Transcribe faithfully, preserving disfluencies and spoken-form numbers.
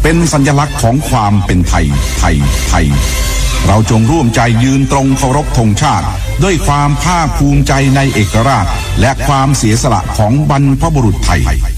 เป็นสัญลักษณ์ของความเป็นไทยไทยไทยเราจงร่วมใจยืนตรงเคารพธงชาติด้วยความภาคภูมิใจในเอกราชและความเสียสละของบรรพบุรุษไทย